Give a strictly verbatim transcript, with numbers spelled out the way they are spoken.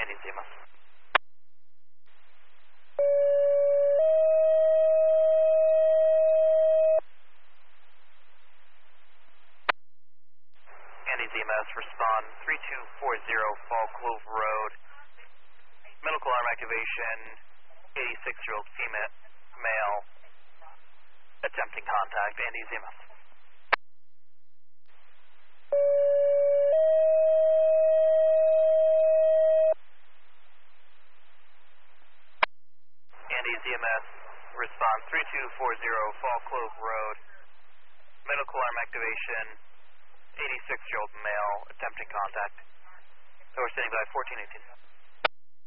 Andy Z M S. Andy Z M S, respond three two four zero Fall Clove Road. Medical alarm activation, eighty-six-year-old female, male, attempting contact. Andy Z M S. Andy Z M S, respond three two four zero Fall Clove Road. Medical alarm activation, eighty-six-year-old male, attempting contact. So we're standing by fourteen eighteen.